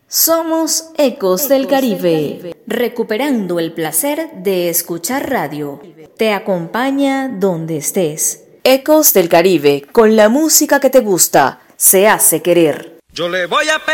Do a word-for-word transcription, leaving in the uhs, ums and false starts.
Somos Ecos del Caribe, recuperando el placer de escuchar radio. Te acompaña donde estés. Ecos del Caribe, con la música que te gusta, se hace querer. Yo le voy a